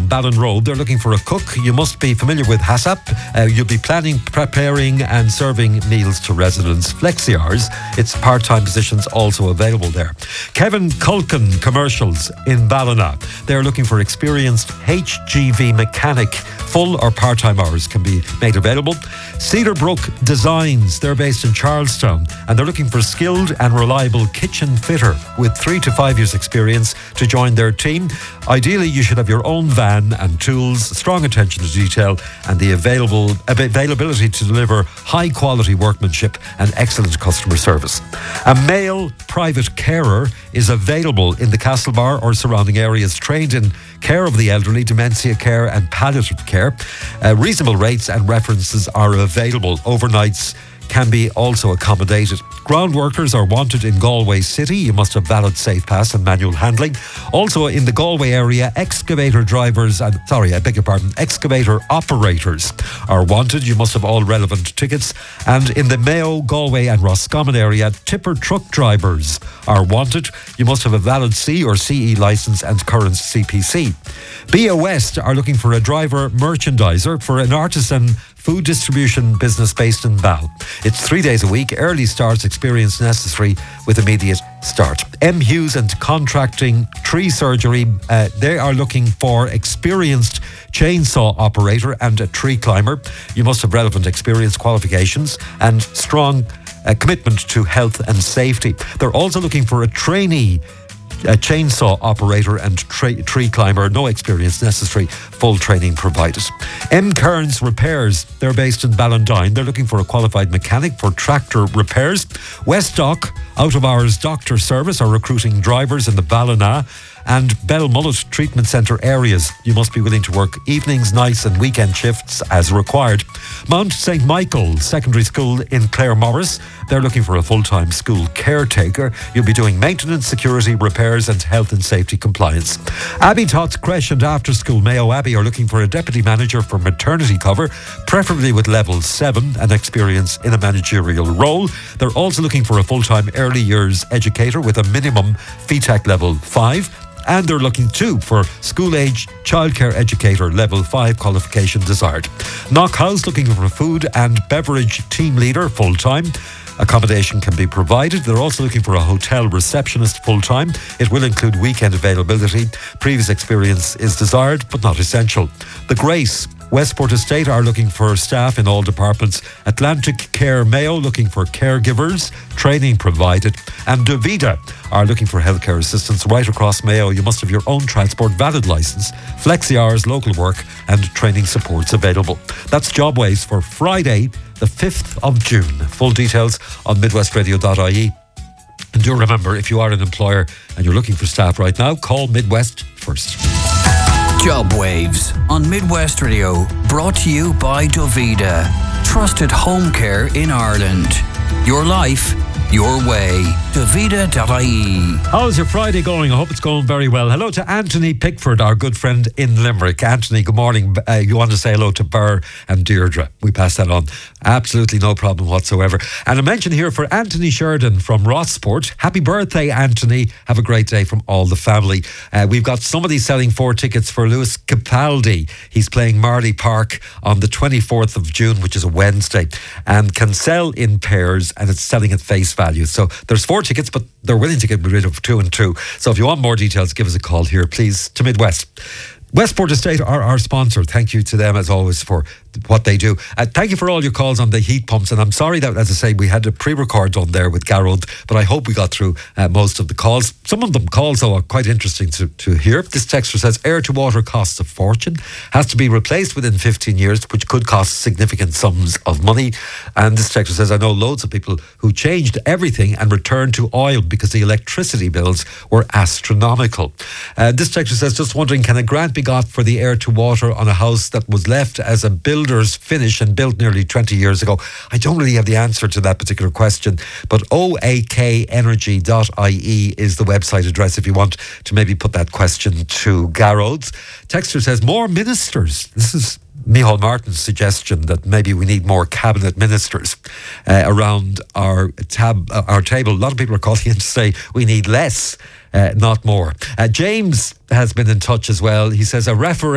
on Ballon Road. They're looking for a cook. You must be familiar with HACCP. You'll be planning, preparing and serving meals to residents. Flexi hours. It's part-time positions also available there. Kevin Culkin Commercials in Ballina. They're looking for experienced HGV mechanic. Full or part-time hours can be made available. Cedarbrook Designs. They're based in Charlestown and they're looking for skilled and reliable kitchen fitter with 3 to 5 years experience to join their team. Ideally, you should have your own van and tools, strong attention to detail and the availability to deliver high quality workmanship and excellent customer service. A male private carer is available in the Castlebar or surrounding areas, trained in care of the elderly, dementia care and palliative care. Reasonable rates and references are available. Overnights can be also accommodated. Ground workers are wanted in Galway City. You must have valid safe pass and manual handling. Also in the Galway area, excavator operators are wanted. You must have all relevant tickets. And in the Mayo, Galway and Roscommon area, tipper truck drivers are wanted. You must have a valid C or CE licence and current CPC. BA West are looking for a driver merchandiser for an artisan food distribution business based in Bow. It's 3 days a week, early starts, experience necessary with immediate start. M. Hughes and Contracting Tree Surgery, they are looking for experienced chainsaw operator and a tree climber. You must have relevant experience, qualifications and strong commitment to health and safety. They're also looking for a trainee chainsaw operator and tree climber. No experience necessary, full training provided. M. Kearns Repairs, they're based in Ballandine. They're looking for a qualified mechanic for tractor repairs. Westdock out of hours doctor service are recruiting drivers in the Ballina and Belmullet Treatment Centre areas. You must be willing to work evenings, nights and weekend shifts as required. Mount St. Michael Secondary School in Claremorris. They're looking for a full-time school caretaker. You'll be doing maintenance, security, repairs and health and safety compliance. Abbey Tots Creche and After School Mayo Abbey are looking for a deputy manager for maternity cover, preferably with level 7 and experience in a managerial role. They're also looking for a full-time early years educator with a minimum FETAC level 5. And they're looking too for school-age childcare educator level 5 qualification desired. Knock House looking for a food and beverage team leader full-time. Accommodation can be provided. They're also looking for a hotel receptionist full-time. It will include weekend availability. Previous experience is desired but not essential. The Grace Westport Estate are looking for staff in all departments. Atlantic Care Mayo looking for caregivers, training provided. And Davida are looking for healthcare assistants right across Mayo. You must have your own transport valid licence, flexi hours, local work and training supports available. That's Jobways for Friday, the 5th of June. Full details on midwestradio.ie. And do remember, if you are an employer and you're looking for staff right now, call Midwest first. Job Waves on Midwest Radio, brought to you by Davida. Trusted home care in Ireland. Your life, your way. Davida.ie. How's your Friday going? I hope it's going very well. Hello to Anthony Pickford, our good friend in Limerick. Anthony, good morning. You want to say hello to Burr and Deirdre. We pass that on. Absolutely no problem whatsoever. And a mention here for Anthony Sheridan from Rossport. Happy birthday, Anthony. Have a great day from all the family. We've got somebody selling 4 tickets for Lewis Capaldi. He's playing Marley Park on the 24th of June, which is a Wednesday, and can sell in pairs, and it's selling at face value. So there's 4 tickets, but they're willing to get rid of 2 and 2. So if you want more details, give us a call here, please, to Midwest. Westport Estate are our sponsor. Thank you to them, as always, for what they do. Thank you for all your calls on the heat pumps. And I'm sorry that, as I say, we had a pre-record on there with Garrod, but I hope we got through most of the calls. Some of them calls, though, are quite interesting to hear. This texter says, air-to-water costs a fortune, has to be replaced within 15 years, which could cost significant sums of money. And this texter says, I know loads of people who changed everything and returned to oil because the electricity bills were astronomical. This texter says, just wondering, can a grant be got for the air-to-water on a house that was left as a builder's finish and built nearly 20 years ago? I don't really have the answer to that particular question, but oakenergy.ie is the website address if you want to maybe put that question to Garrod's. Texter says, more ministers. This is Micheál Martin's suggestion that maybe we need more cabinet ministers around our table. A lot of people are calling in to say we need less, not more. James has been in touch as well. He says a referendum